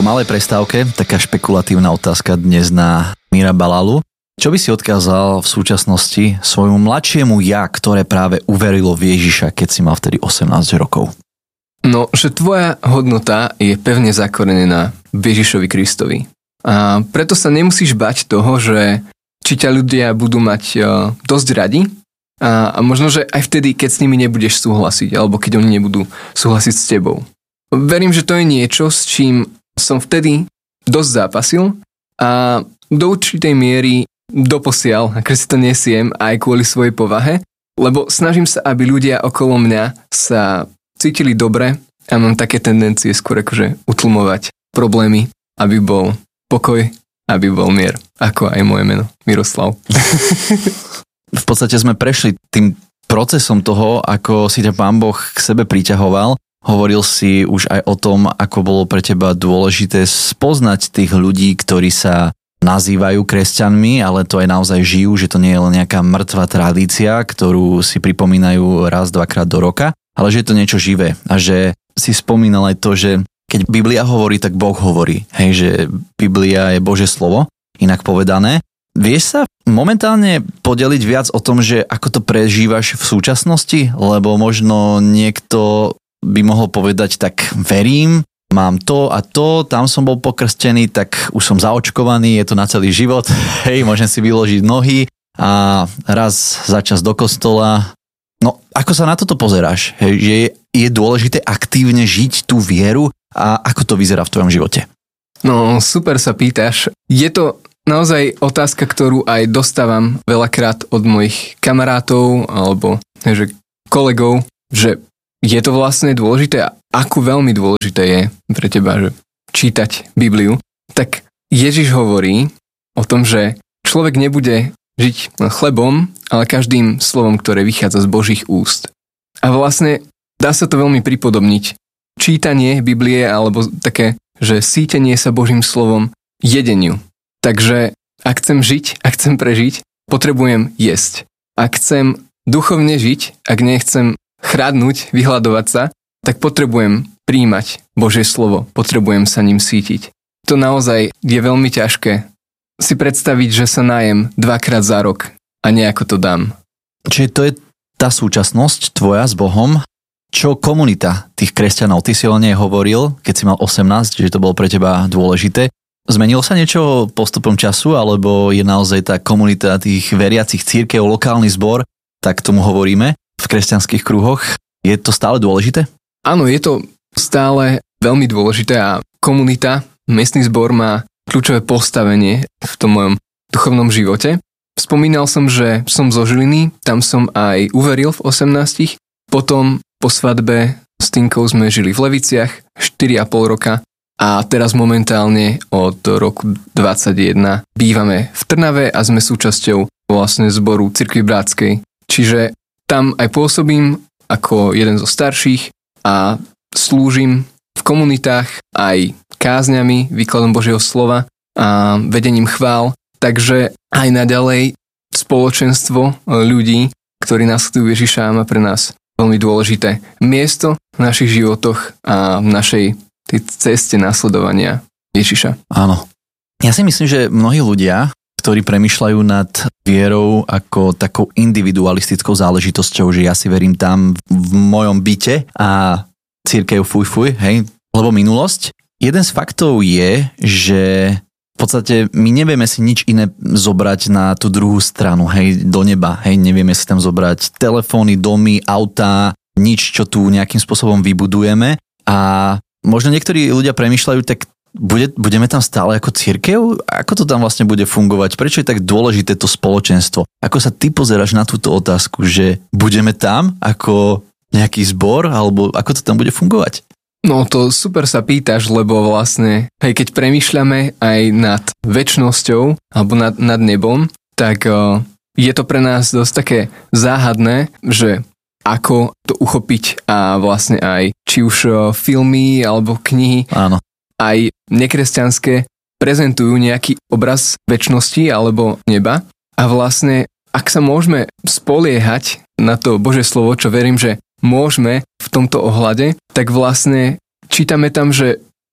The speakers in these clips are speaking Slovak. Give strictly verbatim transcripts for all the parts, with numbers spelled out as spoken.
malej prestávke taká špekulatívna otázka dnes na Míra Balalu. Čo by si odkázal v súčasnosti svojmu mladšiemu ja, ktoré práve uverilo v Ježiša, keď si mal vtedy osemnásť rokov? No, že tvoja hodnota je pevne zakorenená v Ježišovi Kristovi. A preto sa nemusíš bať toho, že či ťa ľudia budú mať uh, dosť radi a, a možno, že aj vtedy, keď s nimi nebudeš súhlasiť, alebo keď oni nebudú súhlasiť s tebou. Verím, že to je niečo, s čím som vtedy dosť zápasil a do určitej miery doposiaľ, ako si to nesiem aj kvôli svojej povahe, lebo snažím sa, aby ľudia okolo mňa sa cítili dobre a mám také tendencie skôr akože utlmovať problémy, aby bol pokoj, aby bol mier, ako aj moje meno, Miroslav. V podstate sme prešli tým procesom toho, ako si ťa Pán Boh k sebe priťahoval. Hovoril si už aj o tom, ako bolo pre teba dôležité spoznať tých ľudí, ktorí sa nazývajú kresťanmi, ale to aj naozaj žijú, že to nie je len nejaká mŕtva tradícia, ktorú si pripomínajú raz, dvakrát do roka, ale že je to niečo živé. A že si spomínal aj to, že keď Biblia hovorí, tak Boh hovorí. Hej, že Biblia je Božie slovo, inak povedané. Vieš sa momentálne podeliť viac o tom, že ako to prežívaš v súčasnosti? Lebo možno niekto by mohol povedať, tak verím, mám to a to, tam som bol pokrstený, tak už som zaočkovaný, je to na celý život, hej, môžem si vyložiť nohy a raz za čas do kostola. No, ako sa na toto pozeráš? Hej, že je, je dôležité aktívne žiť tú vieru a ako to vyzerá v tvojom živote? No, super sa pýtaš. Je to naozaj otázka, ktorú aj dostávam veľakrát od mojich kamarátov alebo že kolegov, že je to vlastne dôležité a ako veľmi dôležité je pre teba, že čítať Bibliu, tak Ježiš hovorí o tom, že človek nebude žiť len chlebom, ale každým slovom, ktoré vychádza z Božích úst. A vlastne dá sa to veľmi pripodobniť. Čítanie Biblie alebo také, že sítenie sa Božím slovom jedeniu. Takže ak chcem žiť, ak chcem prežiť, potrebujem jesť. Ak chcem duchovne žiť, ak nechcem chradnúť, vyhľadovať sa, tak potrebujem príjmať Božie slovo, potrebujem sa ním sítiť. To naozaj je veľmi ťažké si predstaviť, že sa najem dvakrát za rok a nejako to dám. Čiže to je tá súčasnosť tvoja s Bohom. Čo komunita tých kresťanov? Ty si o nej hovoril, keď si mal osemnásť, že to bolo pre teba dôležité. Zmenilo sa niečo postupom času, alebo je naozaj tá komunita tých veriacich cirkev, lokálny zbor, tak tomu hovoríme, v kresťanských kruhoch? Je to stále dôležité? Áno, je to stále veľmi dôležité a komunita, miestny zbor má kľúčové postavenie v tom mojom duchovnom živote. Spomínal som, že som zo Žiliny, tam som aj uveril v osemnástich. Potom po svadbe s Tinkou sme žili v Leviciach štyri a pol roka a teraz momentálne od roku dvadsaťjeden bývame v Trnave a sme súčasťou vlastne zboru Cirkvi Bratskej. Čiže tam aj pôsobím ako jeden zo starších a slúžim v komunitách aj kázňami, výkladom Božieho slova a vedením chvál. Takže aj naďalej spoločenstvo ľudí, ktorí nasledujú Ježiša, má pre nás veľmi dôležité miesto v našich životoch a v našej tej ceste nasledovania Ježiša. Áno. Ja si myslím, že mnohí ľudia, ktorí premýšľajú nad vierou ako takou individualistickou záležitosťou, že ja si verím tam v mojom byte a cirkev fuj fuj, hej, lebo minulosť. Jeden z faktov je, že v podstate my nevieme si nič iné zobrať na tú druhú stranu, hej, do neba, hej, nevieme si tam zobrať telefóny, domy, autá, nič, čo tu nejakým spôsobom vybudujeme a možno niektorí ľudia premýšľajú, tak Bude, budeme tam stále ako cirkev? Ako to tam vlastne bude fungovať? Prečo je tak dôležité to spoločenstvo? Ako sa ty pozeráš na túto otázku, že budeme tam ako nejaký zbor, alebo ako to tam bude fungovať? No to super sa pýtaš, lebo vlastne, hej, keď premýšľame aj nad večnosťou alebo nad, nad nebom, tak uh, je to pre nás dosť také záhadné, že ako to uchopiť a vlastne aj či už uh, filmy alebo knihy, áno, aj nekresťanské prezentujú nejaký obraz večnosti alebo neba a vlastne ak sa môžeme spoliehať na to Božie slovo, čo verím, že môžeme v tomto ohľade, tak vlastne čítame tam, že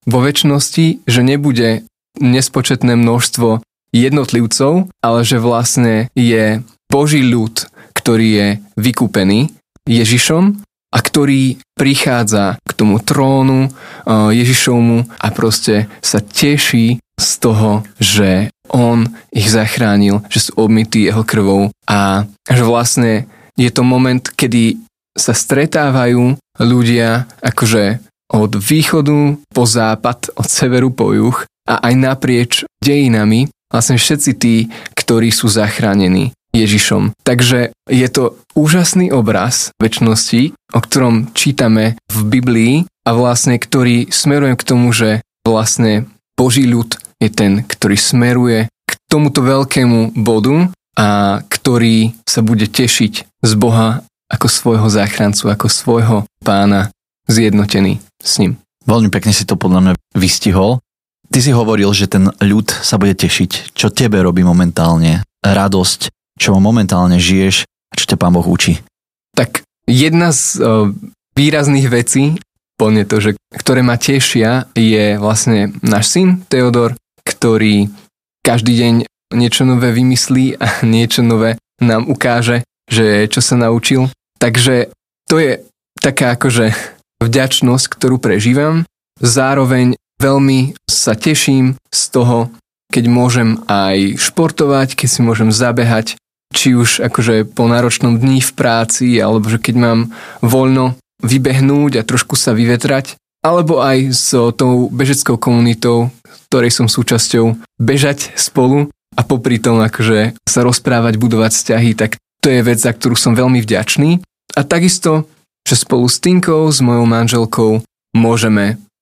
vo večnosti, že nebude nespočetné množstvo jednotlivcov, ale že vlastne je Boží ľud, ktorý je vykúpený Ježišom a ktorý prichádza k tomu trónu Ježišovmu a proste sa teší z toho, že on ich zachránil, že sú obmytí jeho krvou a že vlastne je to moment, kedy sa stretávajú ľudia akože od východu po západ, od severu po juh a aj naprieč dejinami vlastne všetci tí, ktorí sú zachránení Ježišom. Takže je to úžasný obraz večnosti, o ktorom čítame v Biblii a vlastne ktorý smeruje k tomu, že vlastne Boží ľud je ten, ktorý smeruje k tomuto veľkému bodu a ktorý sa bude tešiť z Boha ako svojho záchrancu, ako svojho pána, zjednotený s ním. Veľmi pekne si to podľa mňa vystihol. Ty si hovoril, že ten ľud sa bude tešiť. Čo tebe robí momentálne radosť, čo momentálne žiješ a čo ťa Pán Boh učí? Tak jedna z o, výrazných vecí, plne to, že, ktoré ma tešia, je vlastne náš syn Teodor, ktorý každý deň niečo nové vymyslí a niečo nové nám ukáže, že čo sa naučil. Takže to je taká akože vďačnosť, ktorú prežívam. Zároveň veľmi sa teším z toho, keď môžem aj športovať, keď si môžem zabehať, či už akože po náročnom dni v práci, alebo že keď mám voľno vybehnúť a trošku sa vyvetrať, alebo aj s tou bežeckou komunitou, ktorej som súčasťou, bežať spolu a popri tom akože sa rozprávať, budovať vzťahy, tak to je vec, za ktorú som veľmi vďačný. A takisto, že spolu s Tinkou, s mojou manželkou, môžeme